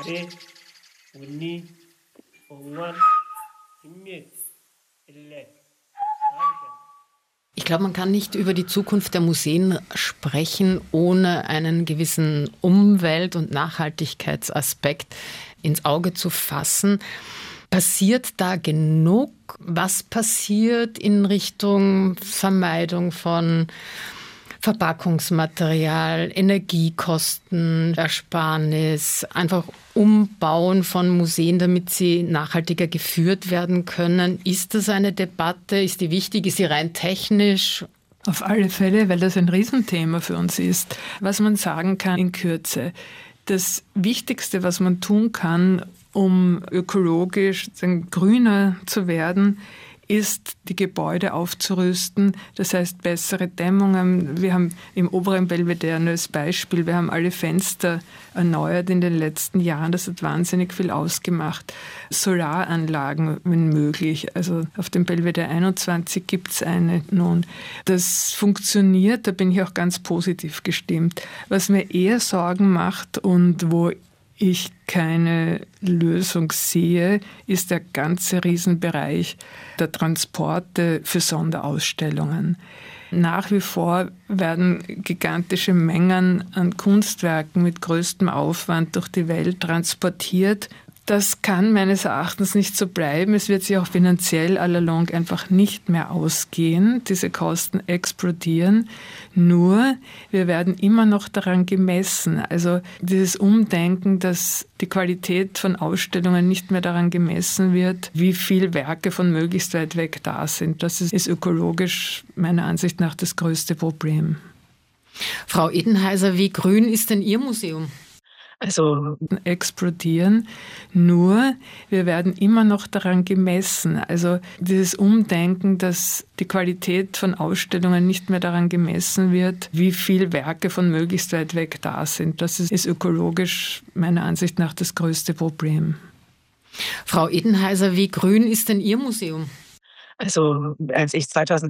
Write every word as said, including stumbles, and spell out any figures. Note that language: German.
아래, 운니, 옹원, 김밀, 일레, Ich glaube, man kann nicht über die Zukunft der Museen sprechen, ohne einen gewissen Umwelt- und Nachhaltigkeitsaspekt ins Auge zu fassen. Passiert da genug? Was passiert in Richtung Vermeidung von Verpackungsmaterial, Energiekosten, Ersparnis, einfach Umbauen von Museen, damit sie nachhaltiger geführt werden können? Ist das eine Debatte? Ist die wichtig? Ist sie rein technisch? Auf alle Fälle, weil das ein Riesenthema für uns ist. Was man sagen kann in Kürze: Das Wichtigste, was man tun kann, um ökologisch grüner zu werden, ist, die Gebäude aufzurüsten. Das heißt, bessere Dämmungen. Wir haben im oberen Belvedere nur als Beispiel, wir haben alle Fenster erneuert in den letzten Jahren. Das hat wahnsinnig viel ausgemacht. Solaranlagen, wenn möglich. Also auf dem Belvedere einundzwanzig gibt es eine nun. Das funktioniert, da bin ich auch ganz positiv gestimmt. Was mir eher Sorgen macht und wo ich keine Lösung sehe, ist der ganze Riesenbereich der Transporte für Sonderausstellungen. Nach wie vor werden gigantische Mengen an Kunstwerken mit größtem Aufwand durch die Welt transportiert. Das kann meines Erachtens nicht so bleiben. Es wird sich auch finanziell allalong einfach nicht mehr ausgehen. Diese Kosten explodieren. Nur, wir werden immer noch daran gemessen. Also dieses Umdenken, dass die Qualität von Ausstellungen nicht mehr daran gemessen wird, wie viele Werke von möglichst weit weg da sind. Das ist ökologisch meiner Ansicht nach das größte Problem. Frau Edenheiser, wie grün ist denn Ihr Museum? Also explodieren. Nur, wir werden immer noch daran gemessen. Also dieses Umdenken, dass die Qualität von Ausstellungen nicht mehr daran gemessen wird, wie viele Werke von möglichst weit weg da sind. Das ist, ist ökologisch meiner Ansicht nach das größte Problem. Frau Edenheiser, wie grün ist denn Ihr Museum? Also als ich zweitausendsiebzehn